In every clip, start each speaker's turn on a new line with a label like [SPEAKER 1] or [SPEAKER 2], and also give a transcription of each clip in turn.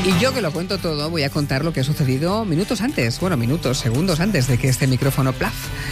[SPEAKER 1] Y yo que lo cuento todo, voy a contar lo que ha sucedido segundos antes de que este micrófono plaf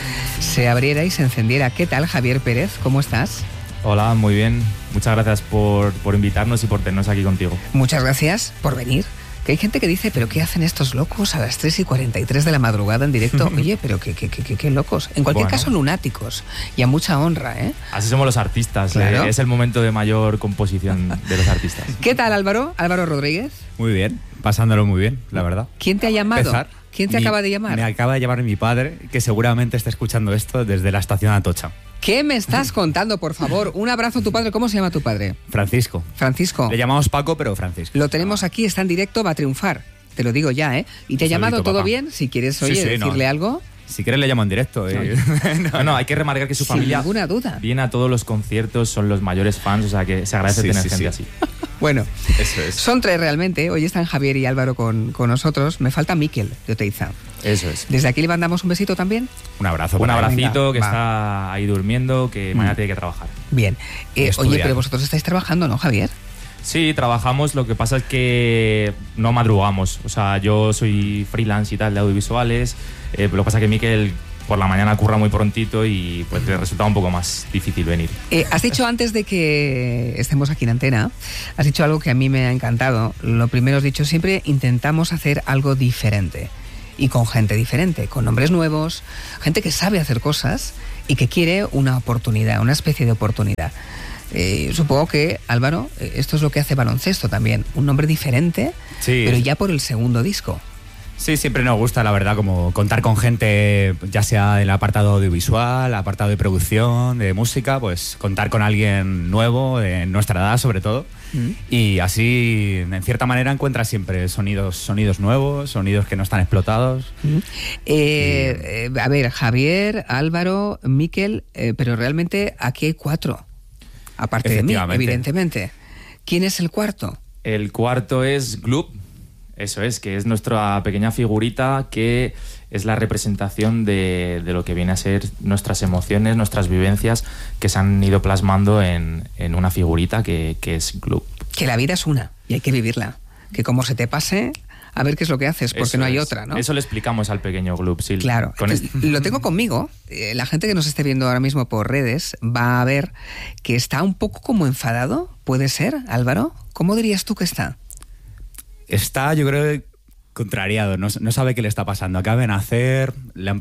[SPEAKER 1] se abriera y se encendiera. ¿Qué tal, Javier Pérez? ¿Cómo estás?
[SPEAKER 2] Hola, muy bien. Muchas gracias por invitarnos y por tenernos aquí contigo.
[SPEAKER 1] Muchas gracias por venir. Que hay gente que dice, ¿pero qué hacen estos locos a las 3:43 de la madrugada en directo? Oye, pero qué locos. En cualquier caso, lunáticos. Y a mucha honra, ¿eh?
[SPEAKER 2] Así somos los artistas. Claro. Es el momento de mayor composición de los artistas.
[SPEAKER 1] ¿Qué tal, Álvaro? Álvaro Rodríguez.
[SPEAKER 3] Muy bien, pasándolo muy bien, la verdad.
[SPEAKER 1] ¿Quién te ha llamado? ¿Quién te acaba de llamar?
[SPEAKER 3] Me acaba de llamar mi padre, que seguramente está escuchando esto desde la estación Atocha.
[SPEAKER 1] ¿Qué me estás contando, por favor? Un abrazo a tu padre. ¿Cómo se llama tu padre?
[SPEAKER 3] Francisco.
[SPEAKER 1] Francisco.
[SPEAKER 3] Le llamamos Paco, pero Francisco.
[SPEAKER 1] Lo tenemos aquí, está en directo, va a triunfar. Te lo digo ya, ¿eh? ¿Y te ha llamado todo bien? Si quieres, decirle algo.
[SPEAKER 3] Si quieres le llamo en directo.
[SPEAKER 2] No, hay que remarcar que su familia
[SPEAKER 1] sin ninguna duda
[SPEAKER 2] viene a todos los conciertos, son los mayores fans, o sea que se agradece tener gente así.
[SPEAKER 1] Bueno,
[SPEAKER 3] eso es.
[SPEAKER 1] Son tres realmente. Hoy están Javier y Álvaro con nosotros. Me falta Miquel de Oteiza.
[SPEAKER 2] Eso es.
[SPEAKER 1] Desde aquí le mandamos un besito también.
[SPEAKER 3] Un abrazo.
[SPEAKER 2] Un abracito. Venga, que está ahí durmiendo, que mañana tiene que trabajar.
[SPEAKER 1] Bien. Oye, pero vosotros estáis trabajando, ¿no, Javier?
[SPEAKER 2] Sí, trabajamos, lo que pasa es que no madrugamos. O sea, yo soy freelance y tal de audiovisuales. Lo que pasa es que Miquel por la mañana curra muy prontito y pues le resulta un poco más difícil venir.
[SPEAKER 1] Has dicho antes de que estemos aquí en antena, has dicho algo que a mí me ha encantado. Lo primero has dicho, siempre intentamos hacer algo diferente y con gente diferente, con nombres nuevos, gente que sabe hacer cosas y que quiere una oportunidad, una especie de oportunidad. Supongo que, Álvaro, esto es lo que hace Baloncesto también, un nombre diferente, sí, pero ya por el segundo disco.
[SPEAKER 3] Sí, siempre nos gusta, la verdad, como contar con gente, ya sea del apartado audiovisual, apartado de producción, de música, pues contar con alguien nuevo, de nuestra edad sobre todo. Y así, en cierta manera, encuentras siempre sonidos nuevos, sonidos que no están explotados.
[SPEAKER 1] A ver, Javier, Álvaro, Miquel, pero realmente aquí hay cuatro, aparte de mí, evidentemente. ¿Quién es el cuarto?
[SPEAKER 2] El cuarto es Gloop. Eso es, que es nuestra pequeña figurita que es la representación de lo que viene a ser nuestras emociones, nuestras vivencias que se han ido plasmando en una figurita que es Gloop.
[SPEAKER 1] Que la vida es una y hay que vivirla. Que como se te pase, a ver qué es lo que haces, porque no hay otra, ¿no?
[SPEAKER 2] Eso le explicamos al pequeño Gloop, sí.
[SPEAKER 1] Claro, lo tengo conmigo. La gente que nos esté viendo ahora mismo por redes va a ver que está un poco como enfadado. ¿Puede ser, Álvaro? ¿Cómo dirías tú que está?
[SPEAKER 3] Está, yo creo, contrariado, no sabe qué le está pasando. Acaba de nacer,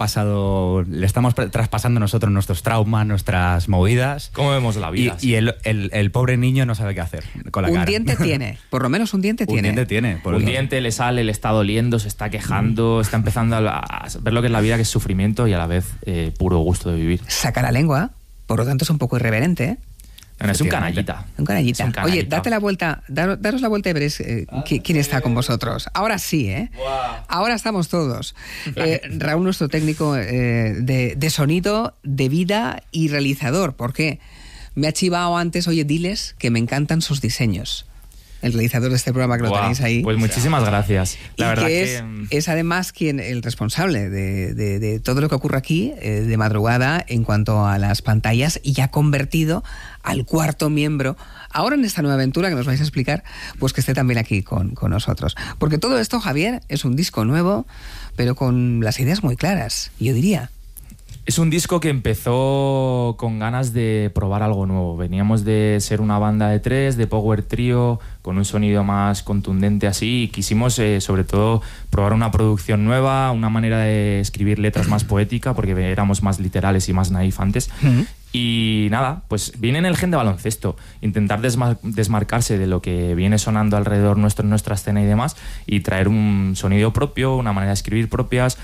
[SPEAKER 3] le estamos traspasando nosotros nuestros traumas, nuestras movidas.
[SPEAKER 2] ¿Cómo vemos la vida?
[SPEAKER 3] Y el pobre niño no sabe qué hacer con la cara.
[SPEAKER 1] Un diente tiene, por lo menos un diente tiene.
[SPEAKER 3] Un diente tiene.
[SPEAKER 2] Un diente le sale, le está doliendo, se está quejando, está empezando a ver lo que es la vida, que es sufrimiento y a la vez puro gusto de vivir.
[SPEAKER 1] Saca la lengua, por lo tanto es un poco irreverente, ¿eh?
[SPEAKER 2] Bueno, es un canallita.
[SPEAKER 1] Un canallita. Oye, date la vuelta, daros la vuelta y veréis quién está con vosotros. Ahora sí, ¿eh? Wow. Ahora estamos todos. Raúl, nuestro técnico de sonido, de vida y realizador. ¿Por qué? Me ha chivado antes, oye, diles que me encantan sus diseños. El realizador de este programa que lo tenéis ahí.
[SPEAKER 2] Pues muchísimas gracias. La verdad
[SPEAKER 1] que es además el responsable de todo lo que ocurre aquí de madrugada en cuanto a las pantallas y ha convertido al cuarto miembro, ahora en esta nueva aventura que nos vais a explicar, pues que esté también aquí con nosotros. Porque todo esto, Javier, es un disco nuevo, pero con las ideas muy claras, yo diría.
[SPEAKER 2] Es un disco que empezó con ganas de probar algo nuevo. Veníamos de ser una banda de tres, de power trio, con un sonido más contundente así, y quisimos sobre todo probar una producción nueva, una manera de escribir letras más poética, porque éramos más literales y más naif antes. Y nada, pues viene en el gen de Baloncesto, intentar desmarcarse de lo que viene sonando alrededor nuestro en nuestra escena y demás, y traer un sonido propio, una manera de escribir propias,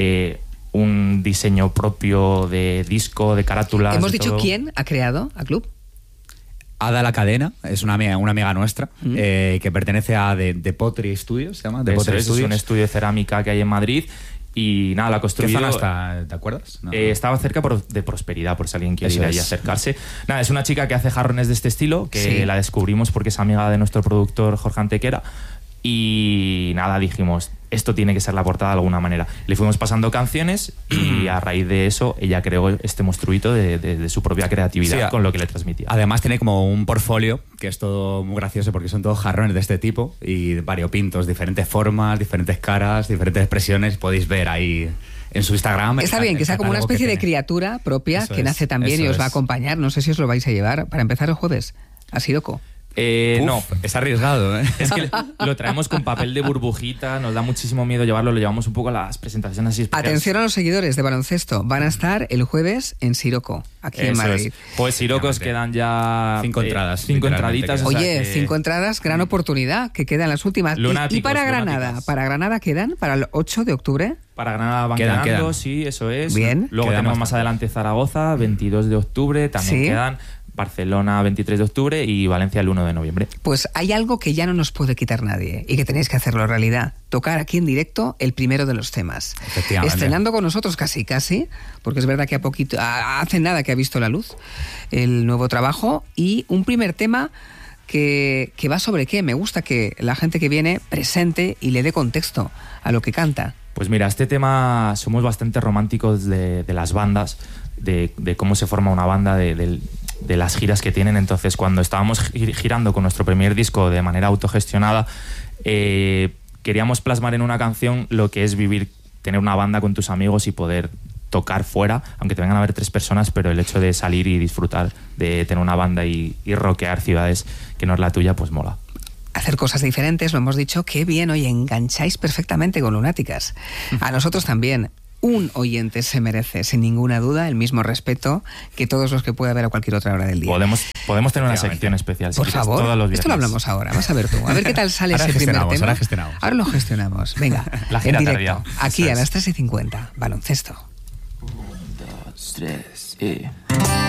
[SPEAKER 2] un diseño propio de disco, de carátulas.
[SPEAKER 1] ¿Hemos dicho
[SPEAKER 2] todo.
[SPEAKER 1] ¿Quién ha creado a Gloop?
[SPEAKER 3] Ada La Cadena, es una amiga nuestra, que pertenece a The Pottery Studios, se llama.
[SPEAKER 2] Es un estudio de cerámica que hay en Madrid. Y nada, la construyó.
[SPEAKER 3] ¿Qué zona está? ¿Te acuerdas? No.
[SPEAKER 2] Estaba cerca de Prosperidad, por si alguien quiere ir ahí a acercarse. Nada, es una chica que hace jarrones de este estilo, que la descubrimos porque es amiga de nuestro productor Jorge Antequera. Y nada, dijimos, esto tiene que ser la portada de alguna manera. Le fuimos pasando canciones y a raíz de eso ella creó este monstruito de su propia creatividad, con lo que le transmitía.
[SPEAKER 3] Además tiene como un portfolio que es todo muy gracioso porque son todos jarrones de este tipo y variopintos, diferentes formas, diferentes caras, diferentes expresiones. Podéis ver ahí en su Instagram.
[SPEAKER 1] Está bien, que sea como una especie de criatura propia que nace también y os va a acompañar. No sé si os lo vais a llevar para empezar el jueves a Siroco.
[SPEAKER 2] No,
[SPEAKER 3] es arriesgado, ¿eh?
[SPEAKER 2] Es que lo traemos con papel de burbujita, nos da muchísimo miedo llevarlo, lo llevamos un poco a las presentaciones así especiales.
[SPEAKER 1] Atención a los seguidores de baloncesto, van a estar el jueves en Siroco, aquí en Madrid.
[SPEAKER 2] Pues Sirocos quedan ya
[SPEAKER 3] 5 entradas.
[SPEAKER 2] 5 entraditas.
[SPEAKER 1] Oye, 5 entradas, gran oportunidad, que quedan las últimas. Y para Granada quedan para el 8 de octubre.
[SPEAKER 2] Para Granada van quedando, sí, eso es.
[SPEAKER 1] Bien.
[SPEAKER 2] Luego tenemos más adelante Zaragoza, 22 de octubre, también quedan. Barcelona 23 de octubre y Valencia el 1 de noviembre.
[SPEAKER 1] Pues hay algo que ya no nos puede quitar nadie y que tenéis que hacerlo realidad. Tocar aquí en directo el primero de los temas. Estrenando con nosotros casi, porque es verdad que hace nada que ha visto la luz el nuevo trabajo y un primer tema que va sobre qué. Me gusta que la gente que viene presente y le dé contexto a lo que canta.
[SPEAKER 2] Pues mira, este tema somos bastante románticos de las bandas, de cómo se forma una banda, de las giras que tienen. Entonces, cuando estábamos girando con nuestro primer disco de manera autogestionada, queríamos plasmar en una canción lo que es tener una banda con tus amigos y poder tocar fuera, aunque te vengan a ver 3 personas, pero el hecho de salir y disfrutar de tener una banda y rockear ciudades que no es la tuya, pues mola.
[SPEAKER 1] Hacer cosas diferentes, lo hemos dicho, qué bien, oye, engancháis perfectamente con Lunáticas. A nosotros también. Un oyente se merece, sin ninguna duda, el mismo respeto que todos los que pueda haber a cualquier otra hora del día.
[SPEAKER 2] Podemos tener una sección especial.
[SPEAKER 1] Por favor,
[SPEAKER 2] todos los viernes.
[SPEAKER 1] Esto lo hablamos ahora. Vas a ver tú. A ver qué tal sale ese primer tema. Ahora lo gestionamos. Venga,
[SPEAKER 2] la gira
[SPEAKER 1] en
[SPEAKER 2] tardía.
[SPEAKER 1] directo, aquí a las 3:50. Baloncesto.
[SPEAKER 2] 1, 2, 3 y...